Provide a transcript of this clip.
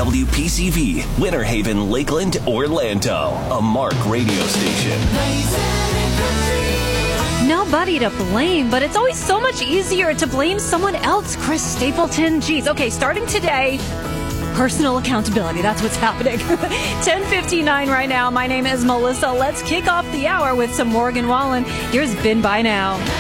WPCV, Winter Haven, Lakeland, Orlando, a Mark radio station. Nobody to blame, but it's always so much easier to blame someone else. Chris Stapleton, geez. Okay, starting today, personal accountability. That's what's happening. 10:59 right now. My name is Melissa. Let's kick off the hour with some Morgan Wallen. Here's Been By Now.